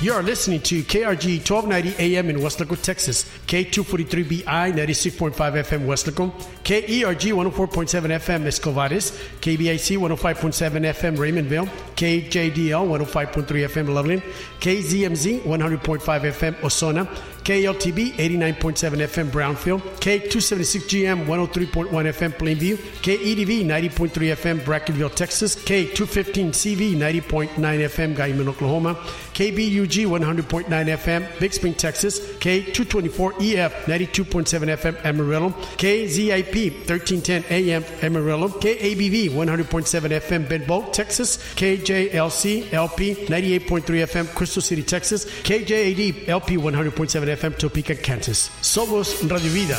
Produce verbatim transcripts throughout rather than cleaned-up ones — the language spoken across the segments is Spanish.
You are listening to K R G twelve ninety A M in Weslaco, Texas, K two forty-three B I ninety-six point five F M Weslaco, K E R G one oh four point seven F M Escovares, K B I C one oh five point seven F M Raymondville, K J D L one oh five point three F M Loveland, K Z M Z one hundred point five F M Ozona, K L T B eighty-nine point seven F M Brownfield, K two seventy-six G M one oh three point one F M Plainview, K E D V ninety point three F M Brackenville, Texas, K two fifteen C V ninety point nine F M Guyman, Oklahoma, K B U G one hundred point nine F M Big Spring, Texas, K two twenty-four E F ninety-two point seven F M Amarillo, K Z I P thirteen ten A M Amarillo, K A B V one hundred point seven F M Bedbolt, Texas, K J L C L P ninety-eight point three F M Crystal City, Texas, K J A D L P one hundred point seven F M Topeka, Kansas. Somos Radio Vida.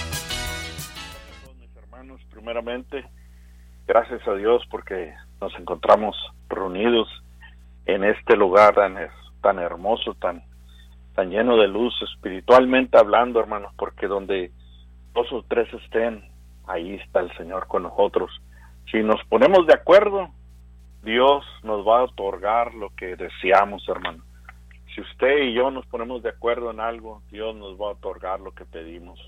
Mis hermanos, primeramente, gracias a Dios porque nos encontramos reunidos en este lugar tan, tan hermoso, tan, tan lleno de luz, espiritualmente hablando, hermanos, porque donde dos o tres estén, ahí está el Señor con nosotros. Si nos ponemos de acuerdo, Dios nos va a otorgar lo que deseamos, hermano. Si usted y yo nos ponemos de acuerdo en algo, Dios nos va a otorgar lo que pedimos.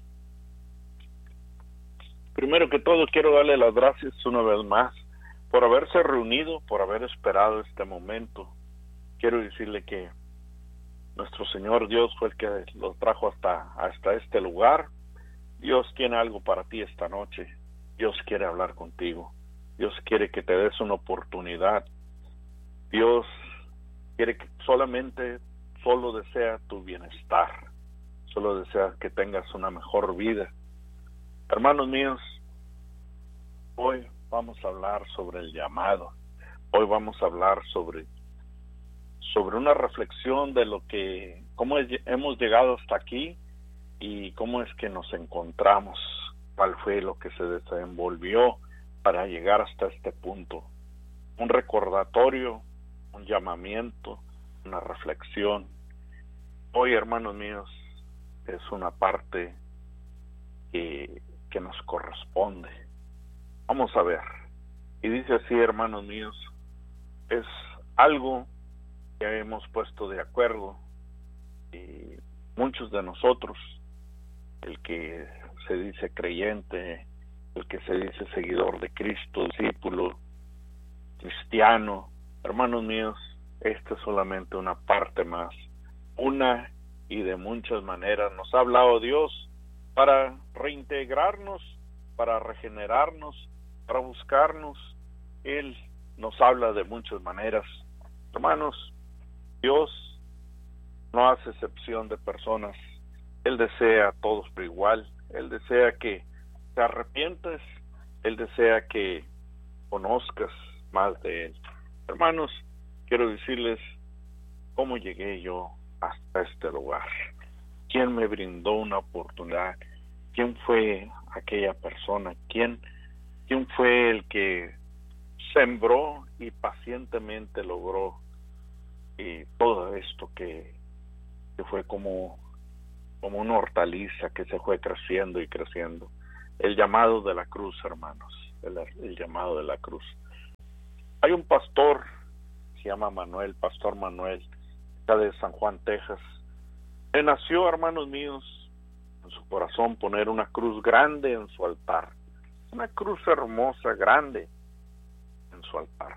Primero que todo, quiero darle las gracias una vez más por haberse reunido, por haber esperado este momento. Quiero decirle que nuestro Señor Dios fue el que los trajo hasta, hasta este lugar. Dios tiene algo para ti esta noche. Dios quiere hablar contigo. Dios quiere que te des una oportunidad. Dios quiere que solamente, solo desea tu bienestar. Solo desea que tengas una mejor vida. Hermanos míos, hoy vamos a hablar sobre el llamado. Hoy vamos a hablar sobre, sobre una reflexión de lo que, cómo es, hemos llegado hasta aquí y cómo es que nos encontramos, cuál fue lo que se desenvolvió para llegar hasta este punto. Un recordatorio, un llamamiento, una reflexión. Hoy, hermanos míos, es una parte que, que nos corresponde. Vamos a ver. Y dice así, hermanos míos, es algo que hemos puesto de acuerdo y muchos de nosotros, el que se dice creyente, el que se dice seguidor de Cristo, discípulo, cristiano, hermanos míos, esta es solamente una parte más, una y de muchas maneras nos ha hablado Dios para reintegrarnos, para regenerarnos, para buscarnos. Él nos habla de muchas maneras. Hermanos, Dios no hace excepción de personas. Él desea a todos por igual. Él desea que te arrepientes. Él desea que conozcas más de Él. Hermanos, quiero decirles cómo llegué yo hasta este lugar. ¿Quién me brindó una oportunidad? ¿Quién fue aquella persona? ¿Quién, quién fue el que sembró y pacientemente logró y todo esto que, que fue como, como una hortaliza que se fue creciendo y creciendo? El llamado de la cruz, hermanos, el, el llamado de la cruz. Hay un pastor, se llama Manuel, Pastor Manuel, acá de San Juan, Texas. Él nació, hermanos míos, en su corazón poner una cruz grande en su altar. Una cruz hermosa, grande, en su altar.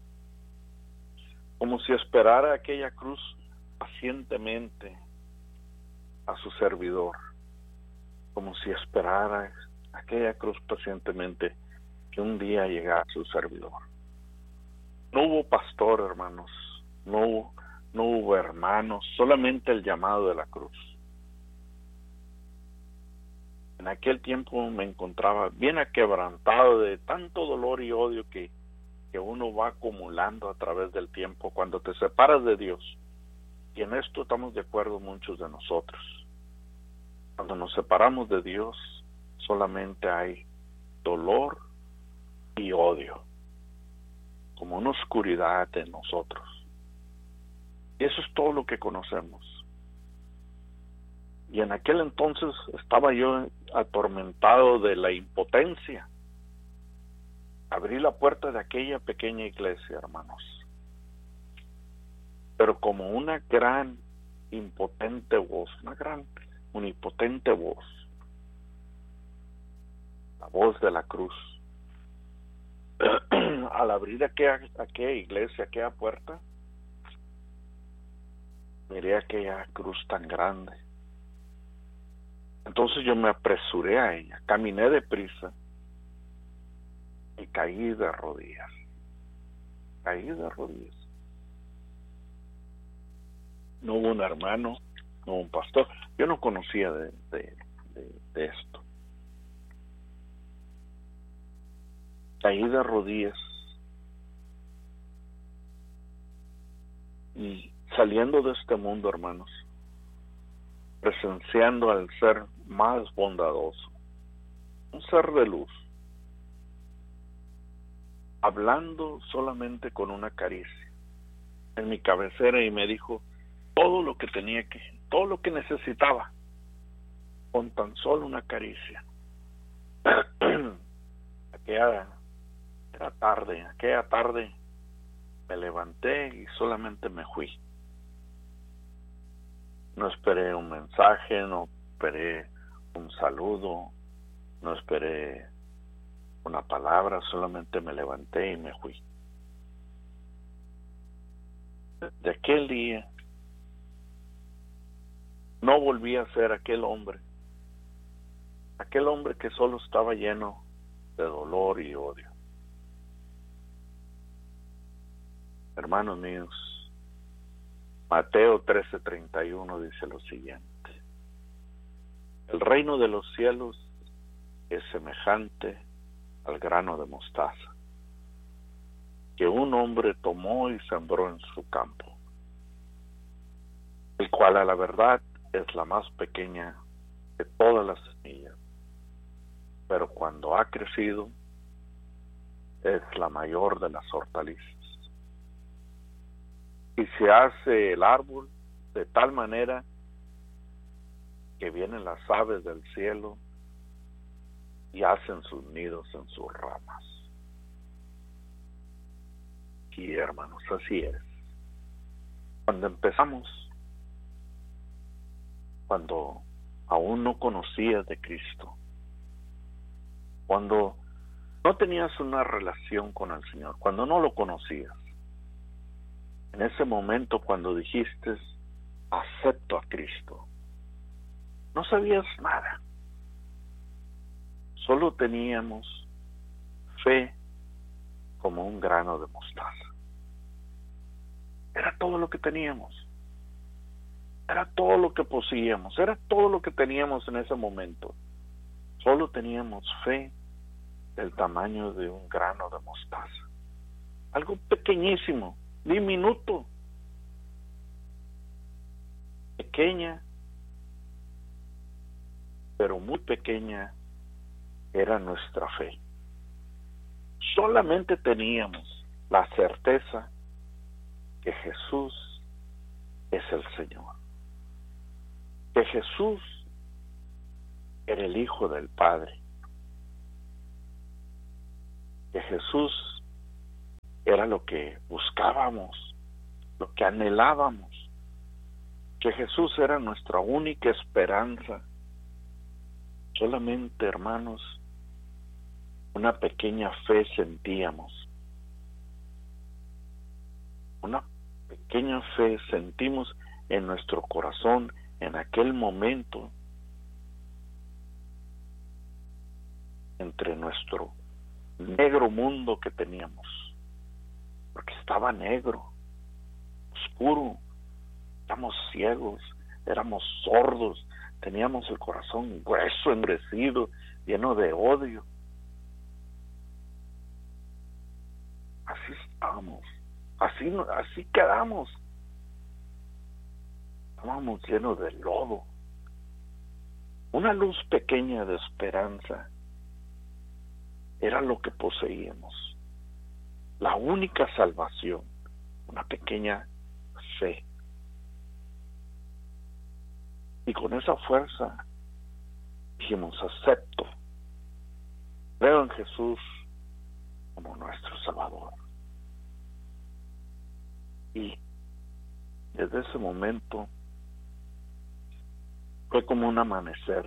Como si esperara aquella cruz pacientemente a su servidor. Como si esperara aquella cruz pacientemente que un día llegara a su servidor. No hubo pastor, hermanos, no hubo, no hubo hermanos, solamente el llamado de la cruz. En aquel tiempo me encontraba bien aquebrantado de tanto dolor y odio que, que uno va acumulando a través del tiempo cuando te separas de Dios. Y en esto estamos de acuerdo muchos de nosotros. Cuando nos separamos de Dios, solamente hay dolor y odio, como una oscuridad en nosotros. Y eso es todo lo que conocemos. Y en aquel entonces estaba yo atormentado de la impotencia. Abrí la puerta de aquella pequeña iglesia, hermanos. Pero como una gran, impotente voz, una gran, omnipotente voz, la voz de la cruz. Al abrir aquella, aquella iglesia, aquella puerta, miré aquella cruz tan grande. Entonces yo me apresuré a ella, caminé deprisa y caí de rodillas. Caí de rodillas. No hubo un hermano, no hubo un pastor. Yo no conocía de, de, de, de esto. Caí de rodillas y saliendo de este mundo, hermanos, presenciando al ser más bondadoso, un ser de luz, hablando solamente con una caricia en mi cabecera, y me dijo todo lo que tenía que, todo lo que necesitaba, con tan solo una caricia. Aquella era tarde, aquella tarde me levanté y solamente me fui. No esperé un mensaje, no esperé un saludo, no esperé una palabra, solamente me levanté y me fui. De aquel día no volví a ser aquel hombre, aquel hombre que solo estaba lleno de dolor y odio. Hermanos míos, Mateo trece treinta y uno dice lo siguiente: el reino de los cielos es semejante al grano de mostaza que un hombre tomó y sembró en su campo, el cual a la verdad es la más pequeña de todas las semillas, pero cuando ha crecido es la mayor de las hortalizas, y se hace el árbol de tal manera que vienen las aves del cielo y hacen sus nidos en sus ramas. Y hermanos, así es. Cuando empezamos, cuando aún no conocías de Cristo, cuando no tenías una relación con el Señor, cuando no lo conocías, en ese momento cuando dijiste acepto a Cristo, no sabías nada, solo teníamos fe como un grano de mostaza. Era todo lo que teníamos, era todo lo que poseíamos, era todo lo que teníamos en ese momento. Solo teníamos fe del tamaño de un grano de mostaza, algo pequeñísimo, diminuto, pequeña, pero muy pequeña era nuestra fe. Solamente teníamos la certeza que Jesús es el Señor, que Jesús era el Hijo del Padre, que Jesús era lo que buscábamos, lo que anhelábamos, que Jesús era nuestra única esperanza. Solamente, hermanos, una pequeña fe sentíamos, una pequeña fe sentimos en nuestro corazón en aquel momento, entre nuestro negro mundo que teníamos, porque estaba negro, oscuro, éramos ciegos, éramos sordos, teníamos el corazón grueso, endurecido, lleno de odio. Así estábamos, así, así quedamos. Estábamos llenos de lodo. Una luz pequeña de esperanza era lo que poseíamos. La única salvación, una pequeña fe. Y con esa fuerza dijimos, acepto, creo en Jesús como nuestro Salvador. Y Desde ese momento fue como un amanecer.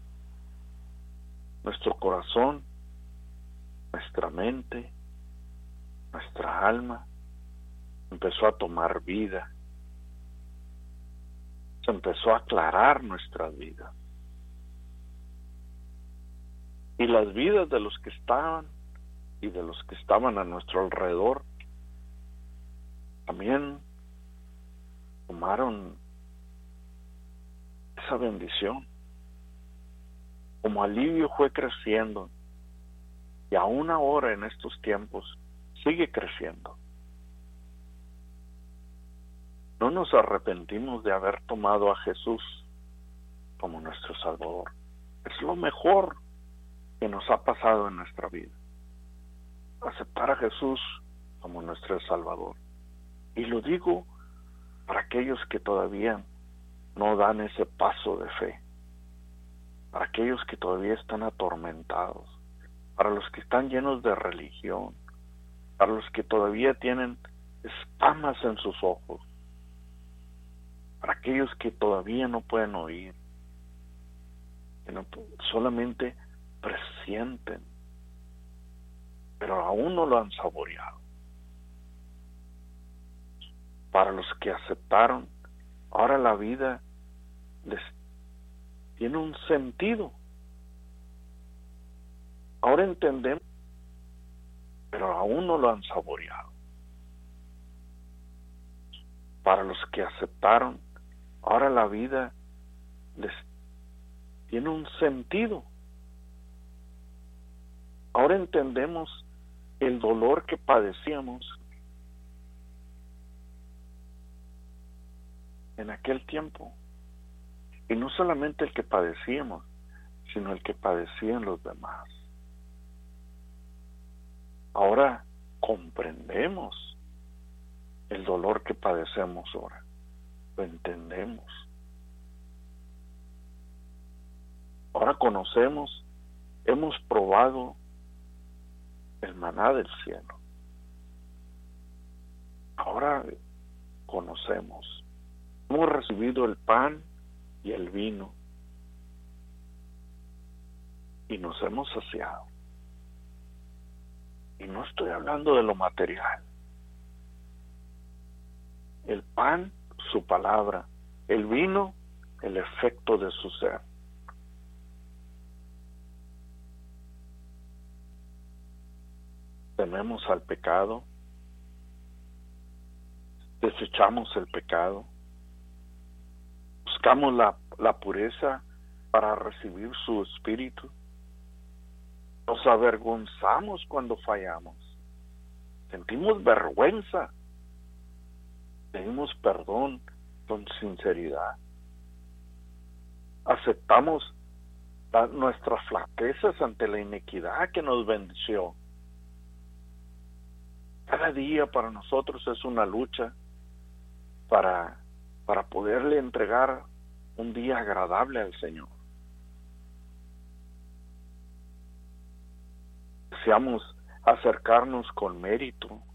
Nuestro corazón, nuestra mente, nuestra alma empezó a tomar vida. Se empezó a aclarar nuestra vida. Y las vidas de los que estaban y de los que estaban a nuestro alrededor también tomaron esa bendición. Como alivio fue creciendo y aún ahora en estos tiempos sigue creciendo. No nos arrepentimos de haber tomado a Jesús como nuestro Salvador. Es lo mejor que nos ha pasado en nuestra vida. Aceptar a Jesús como nuestro Salvador. Y lo digo para aquellos que todavía no dan ese paso de fe. Para aquellos que todavía están atormentados. Para los que están llenos de religión. Para los que todavía tienen escamas en sus ojos. Para aquellos que todavía no pueden oír, que no, solamente presienten, pero aún no lo han saboreado. Para los que aceptaron, ahora la vida les tiene un sentido. Ahora entendemos, pero aún no lo han saboreado. Para los que aceptaron, ahora la vida les tiene un sentido. Ahora entendemos el dolor que padecíamos en aquel tiempo. Y no solamente el que padecíamos, sino el que padecían los demás. Ahora comprendemos el dolor que padecemos ahora. Lo entendemos. Ahora conocemos, hemos probado el maná del cielo. Ahora conocemos, hemos recibido el pan y el vino y nos hemos saciado. Y no estoy hablando de lo material. El pan, su palabra. El vino, el efecto de su ser. Tememos al pecado. Desechamos el pecado. Buscamos la, la pureza para recibir su espíritu. Nos avergonzamos cuando fallamos. Sentimos vergüenza. Pedimos perdón con sinceridad. Aceptamos la, nuestras flaquezas ante la iniquidad que nos bendició. Cada día para nosotros es una lucha para, para poderle entregar un día agradable al Señor. Deseamos acercarnos con mérito